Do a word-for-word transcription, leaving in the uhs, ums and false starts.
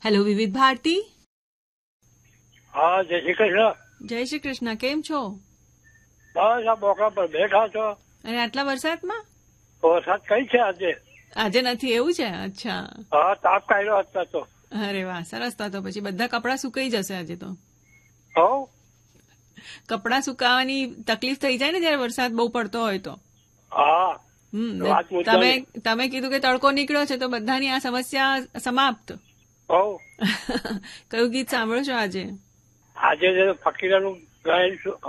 Hello વિવિધ ભારતી. હા, જય શ્રી કૃષ્ણ. જય શ્રી કૃષ્ણ. કેમ છો? બસ આ બોકડા પર બેઠા છો. અને આટલા વરસાદમાં? વરસાદ કઈ છે આજે? આજે નથી, એવું છે? અચ્છા. હા, તાપ કાઢ્યો હતો તો. અરે વાહ, સરસ. તો પછી બધા કપડા સુકાઈ જશે આજે તો. હો, કપડા સુકાવાની તકલીફ થઈ જાય ને જયારે વરસાદ બહુ પડતો હોય તો. હા. હમ વાત તમે મુદ્દાની. તમે કીધું કે તડકો નીકળ્યો છે તો બધાની આ સમસ્યા સમાપ્ત. હો, કયું ગીત સાંભળો છો આજે? આજે જે ફકીરાનું ગાયેલું